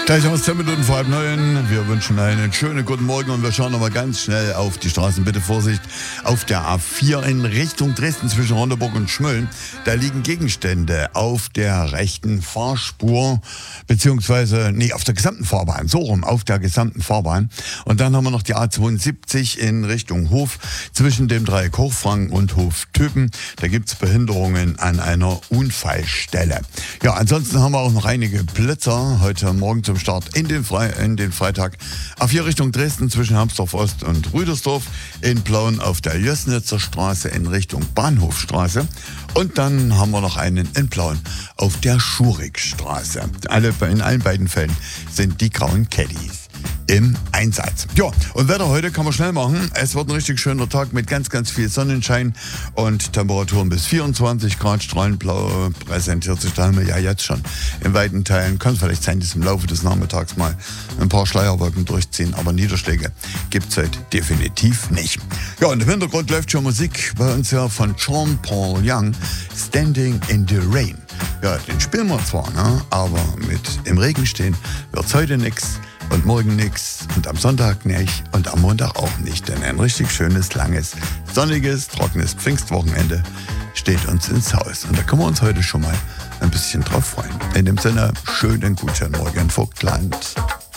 Gleich haben wir 10 Minuten vor 8:30. Wir wünschen einen schönen guten Morgen und wir schauen nochmal ganz schnell auf die Straßen. Bitte Vorsicht, auf der A4 in Richtung Dresden zwischen Ronneburg und Schmölln. Da liegen Gegenstände auf der rechten Fahrspur, beziehungsweise, auf der gesamten Fahrbahn, so rum, auf der gesamten Fahrbahn. Und dann haben wir noch die A72 in Richtung Hof zwischen dem Dreieck Hochfranken und Hof Töpen. Da gibt es Behinderungen an einer Unfallstelle. Ja, ansonsten haben wir auch noch einige Blitzer heute Morgen zum Start in den Freitag. A4 Richtung Dresden zwischen Hamsdorf Ost und Rüdersdorf. In Plauen auf der Jössnitzer Straße in Richtung Bahnhofstraße. Und dann haben wir noch einen in Plauen auf der Schurigstraße. In allen beiden Fällen sind die grauen Caddies im Einsatz. Ja, und Wetter heute kann man schnell machen. Es wird ein richtig schöner Tag mit ganz, ganz viel Sonnenschein und Temperaturen bis 24 Grad. Strahlenblau präsentiert sich da ja jetzt schon in weiten Teilen. Kann es vielleicht sein, dass im Laufe des Nachmittags mal ein paar Schleierwolken durchziehen, aber Niederschläge gibt es heute definitiv nicht. Ja, und im Hintergrund läuft schon Musik bei uns ja von Sean Paul Young, Standing in the Rain. Ja, den spielen wir zwar, aber mit im Regen stehen wird's heute nix. Und morgen nix und am Sonntag nicht und am Montag auch nicht. Denn ein richtig schönes, langes, sonniges, trockenes Pfingstwochenende steht uns ins Haus. Und da können wir uns heute schon mal ein bisschen drauf freuen. In dem Sinne, schönen guten Morgen, Vogtland.